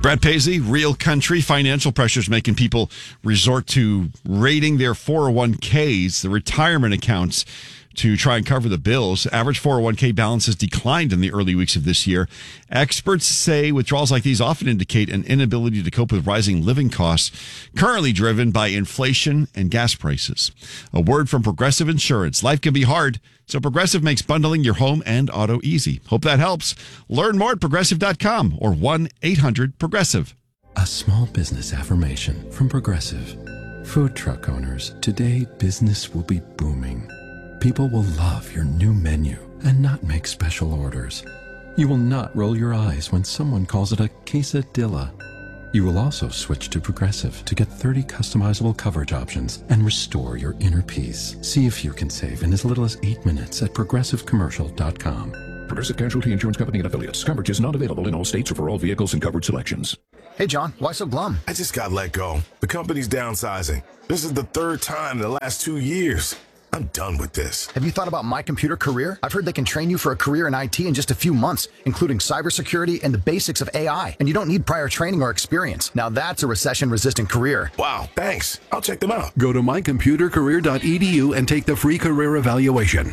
Brad Paisley, Real Country. Financial pressures making people resort to raiding their 401ks, the retirement accounts, to try and cover the bills. Average 401k balances declined in the early weeks of this year. Experts say withdrawals like these often indicate an inability to cope with rising living costs, currently driven by inflation and gas prices. A word from Progressive Insurance. Life can be hard, so Progressive makes bundling your home and auto easy. Hope that helps. Learn more at Progressive.com or 1-800-PROGRESSIVE. A small business affirmation from Progressive. Food truck owners, today business will be booming. People will love your new menu and not make special orders. You will not roll your eyes when someone calls it a quesadilla. You will also switch to Progressive to get 30 customizable coverage options and restore your inner peace. See if you can save in as little as 8 minutes at progressivecommercial.com. Progressive Casualty Insurance Company and Affiliates. Coverage is not available in all states or for all vehicles and coverage selections. Hey, John, why so glum? I just got let go. The company's downsizing. This is the third time in the last 2 years. I'm done with this. Have you thought about My Computer Career? I've heard they can train you for a career in IT in just a few months, including cybersecurity and the basics of AI. And you don't need prior training or experience. Now that's a recession-resistant career. Wow, thanks. I'll check them out. Go to mycomputercareer.edu and take the free career evaluation.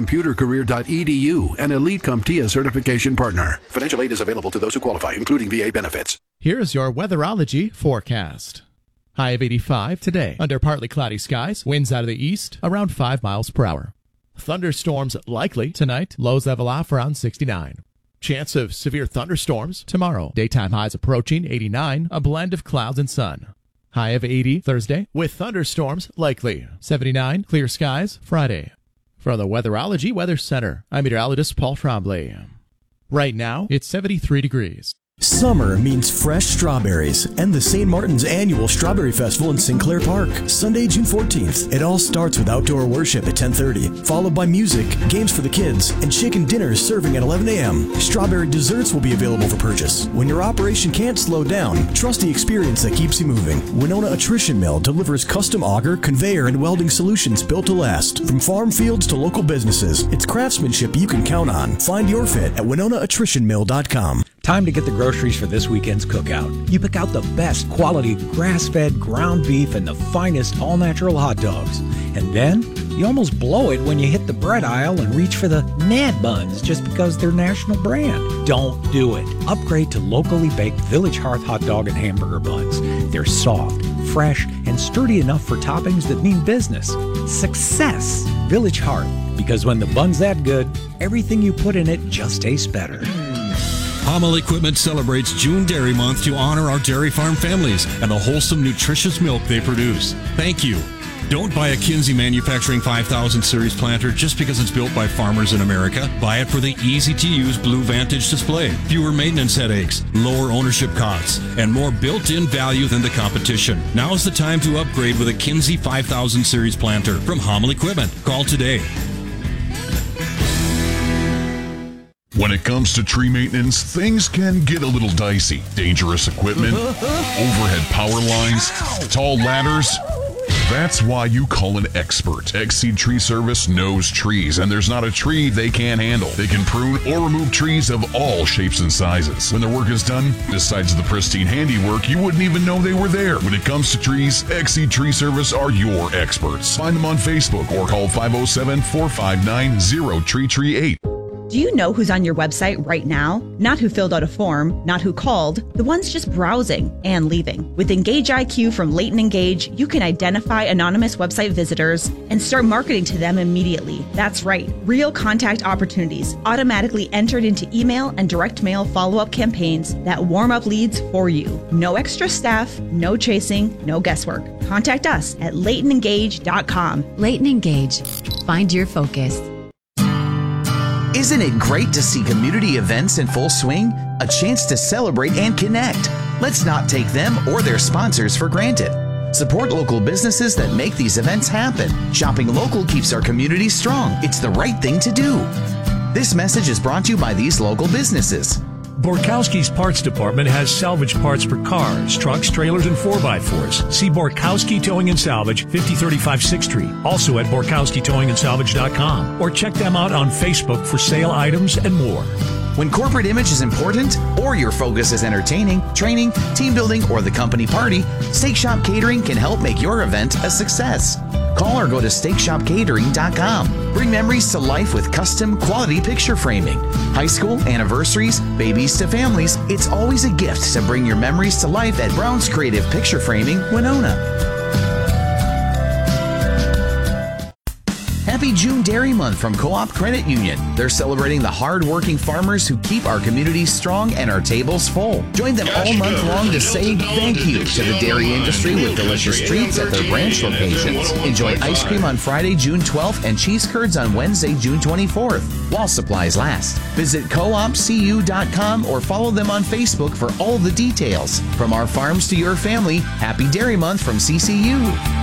mycomputercareer.edu, an Elite CompTIA certification partner. Financial aid is available to those who qualify, including VA benefits. Here's your weatherology forecast. High of 85 today. Under partly cloudy skies. Winds out of the east around 5 miles per hour. Thunderstorms likely tonight. Lows level off around 69. Chance of severe thunderstorms tomorrow. Daytime highs approaching 89. A blend of clouds and sun. High of 80 Thursday with thunderstorms likely. 79 clear skies Friday. From the Weatherology Weather Center, I'm meteorologist Paul Trombley. Right now, it's 73 degrees. Summer means fresh strawberries and the St. Martin's Annual Strawberry Festival in Sinclair Park, Sunday, June 14th. It all starts with outdoor worship at 10:30, followed by music, games for the kids, and chicken dinners serving at 11 a.m. Strawberry desserts will be available for purchase. When your operation can't slow down, trust the experience that keeps you moving. Winona Attrition Mill delivers custom auger, conveyor, and welding solutions built to last. From farm fields to local businesses, it's craftsmanship you can count on. Find your fit at WinonaAttritionMill.com. Time to get the groceries for this weekend's cookout. You pick out the best quality grass-fed ground beef and the finest all-natural hot dogs. And then you almost blow it when you hit the bread aisle and reach for the Mad Buns just because they're national brand. Don't do it. Upgrade to locally baked Village Hearth hot dog and hamburger buns. They're soft, fresh, and sturdy enough for toppings that mean business. Success. Village Hearth. Because when the bun's that good, everything you put in it just tastes better. Hummel Equipment celebrates June Dairy Month to honor our dairy farm families and the wholesome, nutritious milk they produce. Thank you. Don't buy a Kinsey Manufacturing 5000 Series planter just because it's built by farmers in America. Buy it for the easy-to-use Blue Vantage display, fewer maintenance headaches, lower ownership costs, and more built-in value than the competition. Now's the time to upgrade with a Kinsey 5000 Series planter from Hummel Equipment. Call today. When it comes to tree maintenance, things can get a little dicey. Dangerous equipment, overhead power lines, tall ladders. That's why you call an expert. Exceed Tree Service knows trees, and there's not a tree they can't handle. They can prune or remove trees of all shapes and sizes. When their work is done, besides the pristine handiwork, you wouldn't even know they were there. When it comes to trees, Exceed Tree Service are your experts. Find them on Facebook or call 507-459-0338. Do you know who's on your website right now? Not who filled out a form, not who called, the ones just browsing and leaving. With Engage IQ from Leighton Engage, you can identify anonymous website visitors and start marketing to them immediately. That's right, real contact opportunities automatically entered into email and direct mail follow-up campaigns that warm up leads for you. No extra staff, no chasing, no guesswork. Contact us at LeightonEngage.com. Leighton Engage. Find your focus. Isn't it great to see community events in full swing? A chance to celebrate and connect. Let's not take them or their sponsors for granted. Support local businesses that make these events happen. Shopping local keeps our community strong. It's the right thing to do. This message is brought to you by these local businesses. Borkowski's Parts Department has salvage parts for cars, trucks, trailers, and 4x4s. See Borkowski Towing and Salvage, 5035 6th Street. Also at BorkowskiTowingandSalvage.com. Or check them out on Facebook for sale items and more. When corporate image is important, or your focus is entertaining, training, team building, or the company party, Steak Shop Catering can help make your event a success. Call or go to steakshopcatering.com. Bring memories to life with custom quality picture framing. High school, anniversaries, babies to families, it's always a gift to bring your memories to life at Brown's Creative Picture Framing, Winona. Happy June Dairy Month from Co-op Credit Union. They're celebrating the hard-working farmers who keep our communities strong and our tables full. Join them all month long to say thank you to the dairy industry with delicious treats at their branch locations. Enjoy ice cream on Friday, June 12th and cheese curds on Wednesday, June 24th, while supplies last. Visit coopcu.com or follow them on Facebook for all the details. From our farms to your family, Happy Dairy Month from CCU.